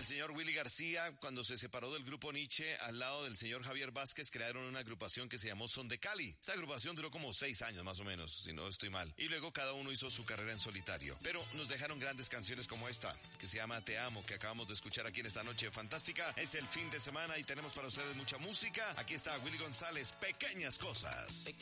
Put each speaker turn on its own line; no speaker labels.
señor Willy García, cuando se separó del grupo Nietzsche, al lado del señor Javier Vázquez, crearon una agrupación que se llamó Son de Cali. Esta agrupación duró como 6 años más o menos, si no estoy mal. Y luego cada uno hizo su carrera en solitario. Pero nos dejaron grandes canciones como esta, que se llama Te Amo, que acabamos de escuchar aquí en esta noche fantástica. Es el fin de semana y tenemos para ustedes mucha música. Aquí está Willy González, Pequeñas Cosas.